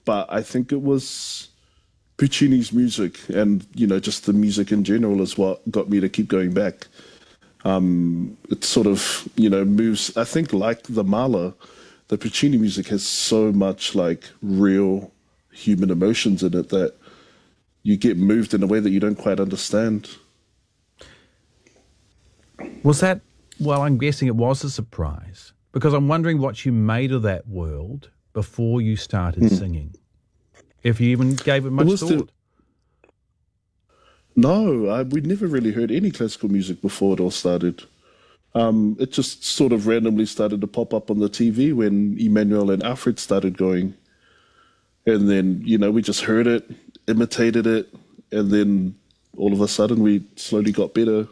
but I think it was Puccini's music and, just the music in general is what got me to keep going back. It sort of, moves, I think like the Mahler, the Puccini music has so much like real human emotions in it that you get moved in a way that you don't quite understand. Was that, well, I'm guessing it was a surprise because I'm wondering what you made of that world before you started singing, if you even gave it much thought. No, we'd never really heard any classical music before it all started. It just sort of randomly started to pop up on the TV when Emmanuel and Alfred started going. And then, we just heard it, imitated it, and then all of a sudden we slowly got better.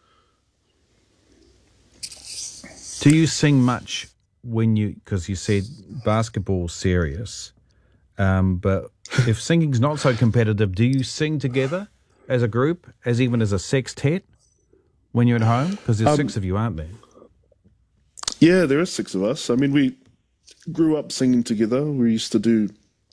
Do you sing much because you said basketball's serious, but if singing's not so competitive, do you sing together as a group, even as a sextet when you're at home? Because there's 6 of you, aren't there? Yeah, there are 6 of us. I mean, we grew up singing together. We used to do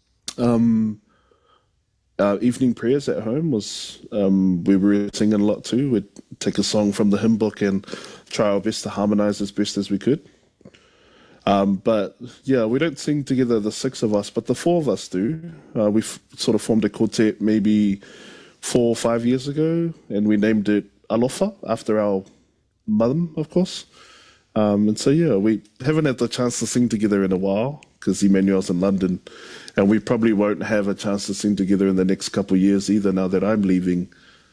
evening prayers at home. We were singing a lot too. We'd take a song from the hymn book and try our best to harmonize as best as we could. But yeah, we don't sing together, the 6 of us, but the 4 of us do. We've sort of formed a quartet maybe 4 or 5 years ago, and we named it Alofa after our mum, of course. And so, yeah, we haven't had the chance to sing together in a while because Emmanuel's in London, and we probably won't have a chance to sing together in the next couple of years either now that I'm leaving.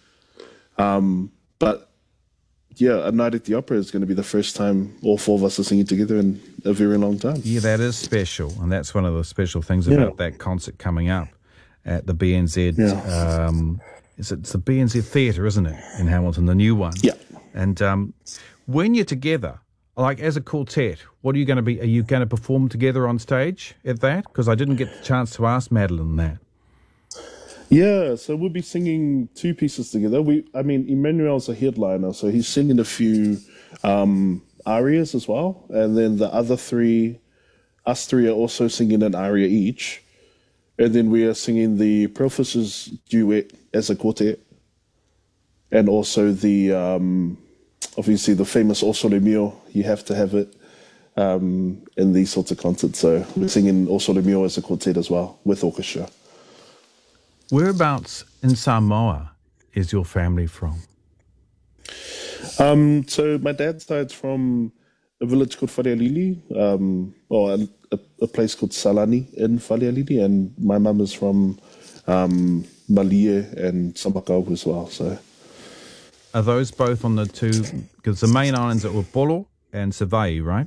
But yeah, A Night at the Opera is going to be the first time all 4 of us are singing together in a very long time. Yeah, that is special, and that's one of the special things about that concert coming up at the BNZ. Yeah. It's the BNZ Theatre, isn't it, in Hamilton, the new one? Yeah. And when you're together, like as a quartet, what are you going to be? Are you going to perform together on stage at that? Because I didn't get the chance to ask Madeline that. Yeah, so we'll be singing 2 pieces together. Emmanuel's a headliner, so he's singing a few arias as well. And then the other 3, us 3 are also singing an aria each. And then we are singing the Professor's duet as a quartet. And also the, obviously the famous O Sole Mio, you have to have it in these sorts of concerts. So we're singing O Sole Mio as a quartet as well with orchestra. Whereabouts in Samoa is your family from? So my dad's side's from a village called Wharealili, or a place called Salani in Wharealili, and my mum is from Malie and Samakau as well. So, are those both on the 2? Because the main islands are Upolu and Savaii, right?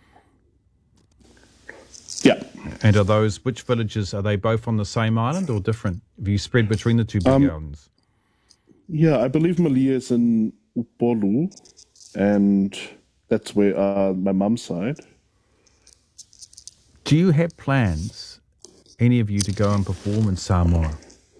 Yeah. And are those, which villages, are they both on the same island or different? Have you spread between the 2 big islands? Yeah, I believe Malia is in Upolu, and that's where my mum's side. Do you have plans, any of you, to go and perform in Samoa?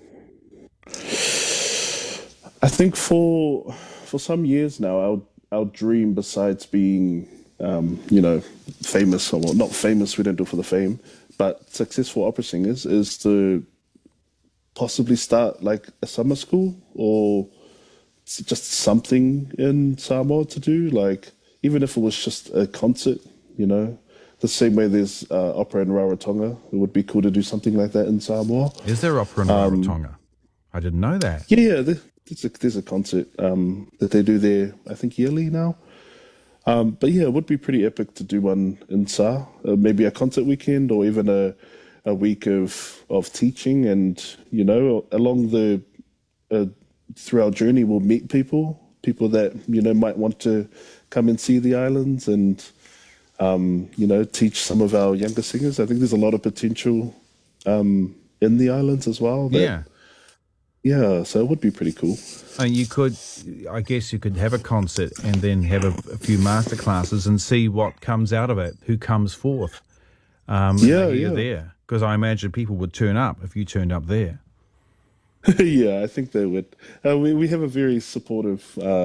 I think for some years now, our dream, besides being famous, or well, not famous, we don't do it for the fame, but successful opera singers, is to possibly start like a summer school or just something in Samoa to do, like even if it was just a concert, the same way there's opera in Rarotonga. It would be cool to do something like that in Samoa. Is there opera in Rarotonga? I didn't know that. Yeah, there's a concert that they do there, I think yearly now. But yeah, it would be pretty epic to do one in Sa, maybe a concert weekend or even a week of teaching, and along the through our journey we'll meet people that might want to come and see the islands and teach some of our younger singers. I think there's a lot of potential in the islands as well. Yeah, so it would be pretty cool. And I guess you could have a concert and then have a few master classes and see what comes out of it, who comes forth. You're there. Because I imagine people would turn up if you turned up there. Yeah, I think they would. We have a very supportive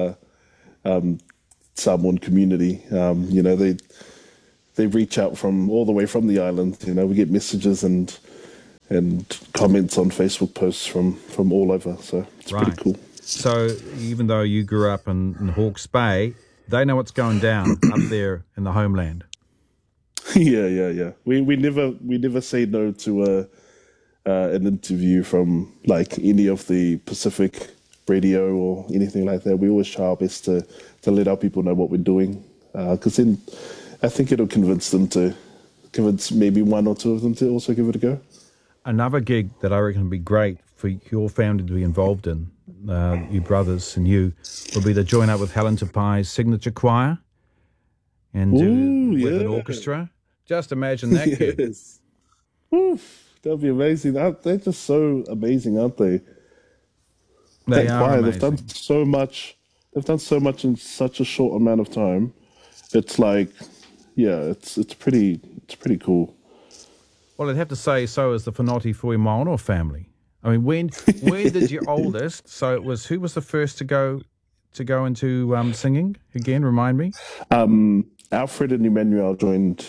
Samoan community. They reach out from all the way from the island. We get messages and and comments on Facebook posts from all over. So it's pretty Right. cool. So even though you grew up in Hawke's Bay, they know what's going down up there in the homeland. Yeah. We never say no to an interview from like any of the Pacific radio or anything like that. We always try our best to let our people know what we're doing, because then I think it'll convince maybe one or two of them to also give it a go. Another gig that I reckon would be great for your family to be involved in, you brothers and you, would be to join up with Helen Tapai's signature choir and do with an orchestra. Just imagine that gig. Yes. Oof, that'd be amazing. They're just so amazing, aren't they? They That are choir, amazing. they've done so much. They've done so much in such a short amount of time. It's like, yeah, it's pretty cool. Well, I'd have to say so is the Whanoti Fuimaono family. I mean, when did your oldest? So it was, who was the first to go into singing again? Remind me. Alfred and Emmanuel joined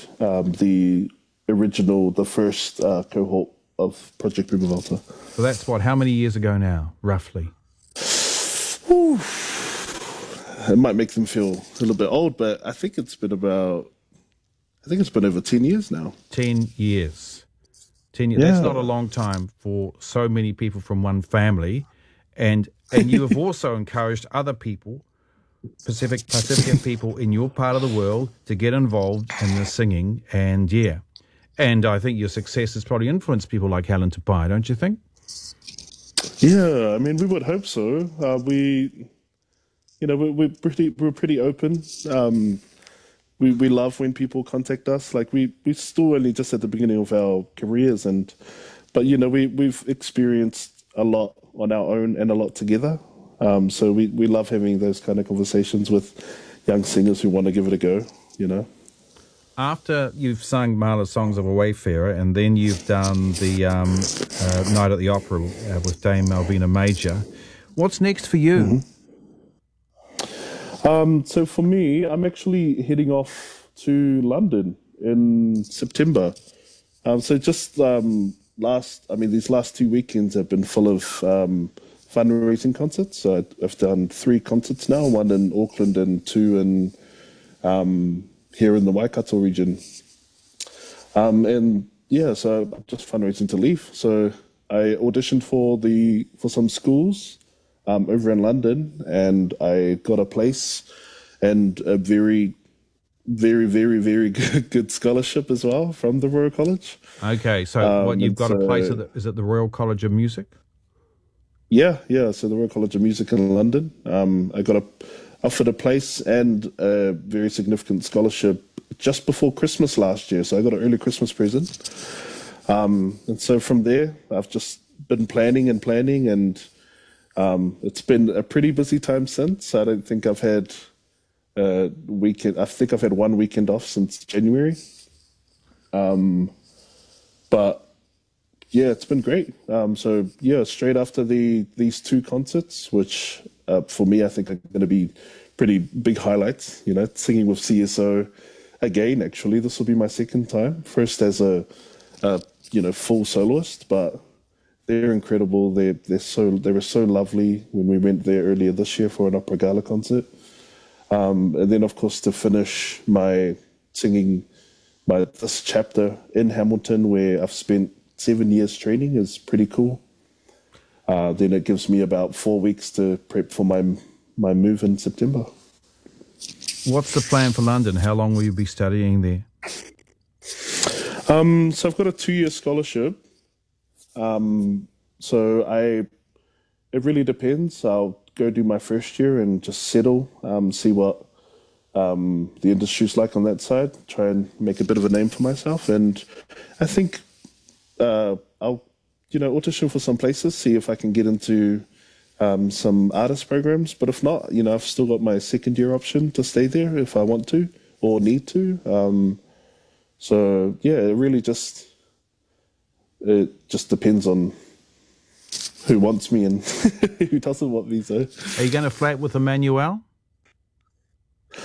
the first cohort of Project Prima Volta. So that's what? How many years ago now, roughly? It might make them feel a little bit old, but I think it's been over 10 years now. 10 years. 10 years. Yeah. That's not a long time for so many people from one family. And you have also encouraged other people, Pacifican people in your part of the world, to get involved in the singing. And and I think your success has probably influenced people like Helen Tapai, don't you think? Yeah, I mean, we would hope so. We're pretty open. We love when people contact us. Like we still only just at the beginning of our careers, but we've experienced a lot on our own and a lot together. So we love having those kind of conversations with young singers who want to give it a go. After you've sung Marla's Songs of a Wayfarer, and then you've done the Night at the Opera with Dame Malvina Major, what's next for you? So for me, I'm actually heading off to London in September. So just these last 2 weekends have been full of fundraising concerts. So I've done 3 concerts now, 1 in Auckland and 2 in here in the Waikato region. So I'm just fundraising to leave. So I auditioned for some schools over in London, and I got a place and a very, very, very, very good scholarship as well from the Royal College. Okay, so you've got a place is it the Royal College of Music? Yeah. So the Royal College of Music in London. I got offered a place and a very significant scholarship just before Christmas last year. So I got an early Christmas present. And so from there, I've just been planning, and it's been a pretty busy time since. I don't think I've had a weekend. I think I've had 1 weekend off since January. But yeah, it's been great. So yeah, straight after these 2 concerts, which for me I think are going to be pretty big highlights. Singing with CSO again. Actually, this will be my second time. First as a full soloist, but they're incredible. They were so lovely when we went there earlier this year for an opera gala concert. And then of course to finish my singing this chapter in Hamilton, where I've spent 7 years training, is pretty cool. Then it gives me about 4 weeks to prep for my move in September. What's the plan for London? How long will you be studying there? So I've got a 2-year scholarship. It really depends. I'll go do my first year and just settle, see what the industry's like on that side, try and make a bit of a name for myself. And I think I'll audition for some places, see if I can get into some artist programs. But if not, I've still got my second year option to stay there if I want to or need to. So yeah, it just depends on who wants me and who doesn't want me. So, are you going to flat with Emmanuel?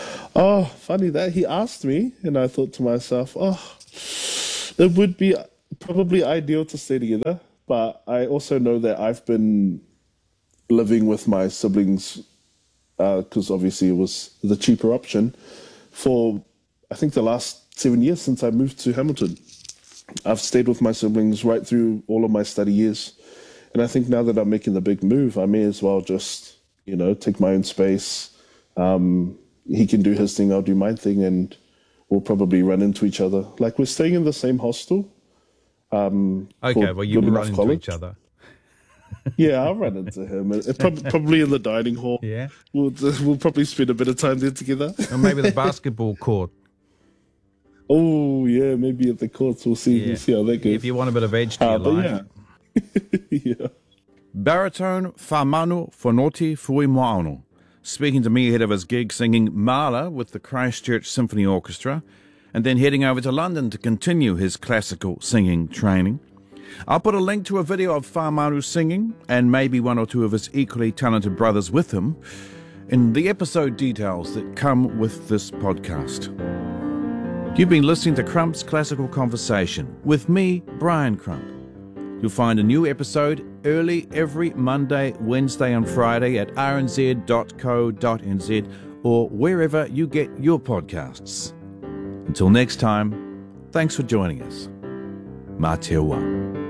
Oh, funny that he asked me, and I thought to myself, it would be probably ideal to stay together, but I also know that I've been living with my siblings because obviously it was the cheaper option for I think the last 7 years since I moved to Hamilton. I've stayed with my siblings right through all of my study years. And I think now that I'm making the big move, I may as well just, take my own space. He can do his thing, I'll do my thing, and we'll probably run into each other. Like, we're staying in the same hostel. Okay, well, you will run into each other. Yeah, I'll run into him. Probably in the dining hall. Yeah. We'll probably spend a bit of time there together. Or maybe the basketball court. Oh, yeah, maybe at the courts. We'll see. Yeah. We'll see how that goes. If you want a bit of edge to your life. Yeah. Yeah. Baritone Whamanu Fonoti Fuimoano, speaking to me ahead of his gig singing Mala with the Christchurch Symphony Orchestra, and then heading over to London to continue his classical singing training. I'll put a link to a video of Whamanu singing, and maybe one or two of his equally talented brothers with him, in the episode details that come with this podcast. You've been listening to Crump's Classical Conversation with me, Brian Crump. You'll find a new episode early every Monday, Wednesday and Friday at rnz.co.nz or wherever you get your podcasts. Until next time, thanks for joining us. Mā te ua.